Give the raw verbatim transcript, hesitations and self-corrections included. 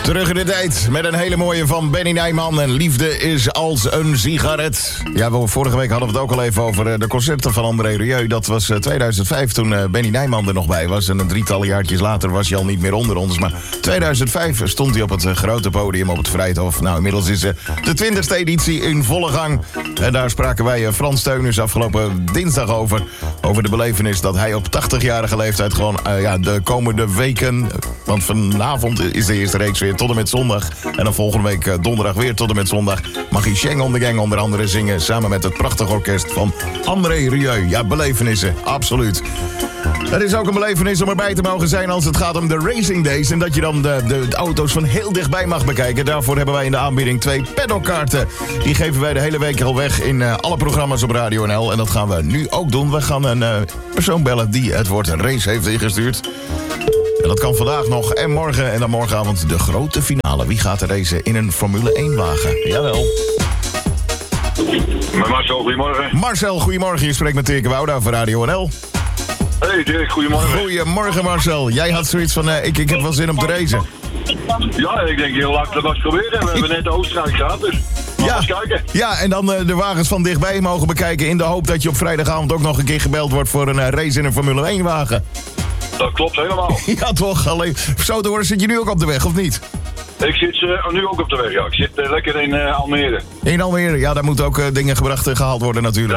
Terug in de tijd met een hele mooie van Benny Nijman. En liefde is als een sigaret. Ja, we, vorige week hadden we het ook al even over de concerten van André Rieu. Dat was tweeduizend vijf toen Benny Nijman er nog bij was. En een drietal jaartjes later was hij al niet meer onder ons. Maar tweeduizend vijf stond hij op het grote podium op het Vrijthof. Nou, inmiddels is de twintigste editie in volle gang. En daar spraken wij Frans Teunus afgelopen dinsdag over. Over de belevenis dat hij op tachtigjarige leeftijd gewoon uh, ja, de komende weken... Want vanavond is de eerste reeks weer tot en met zondag. En dan volgende week uh, donderdag weer tot en met zondag... mag hij Sheng on the Gang onder andere zingen... samen met het prachtige orkest van André Rieu. Ja, belevenissen, absoluut. Het is ook een belevenis om erbij te mogen zijn als het gaat om de Racing Days... en dat je dan de, de, de auto's van heel dichtbij mag bekijken. Daarvoor hebben wij in de aanbieding twee paddockkaarten. Die geven wij de hele week al weg in uh, alle programma's op Radio N L. En dat gaan we nu ook doen. We gaan een uh, persoon bellen die het woord race heeft ingestuurd. En dat kan vandaag nog en morgen. En dan morgenavond de grote finale. Wie gaat er racen in een Formule één wagen? Jawel. Marcel, goedemorgen. Marcel, goedemorgen. Je spreekt met Dirk Wouda van Radio N L. Hey Dirk, goedemorgen. Goedemorgen Marcel. Jij had zoiets van, uh, ik, ik heb wel zin om te racen. Ja, ik denk heel laat dat was proberen. We hebben net de Oostenrijk gehad, dus ja, eens kijken. Ja, en dan uh, de wagens van dichtbij mogen bekijken... in de hoop dat je op vrijdagavond ook nog een keer gebeld wordt... voor een uh, race in een Formule één wagen. Dat klopt helemaal. Ja, toch? Alleen, zo te horen zit je nu ook op de weg, of niet? Ik zit uh, nu ook op de weg, ja. Ik zit uh, lekker in uh, Almere. In Almere, ja, daar moeten ook uh, dingen gebracht en gehaald worden natuurlijk.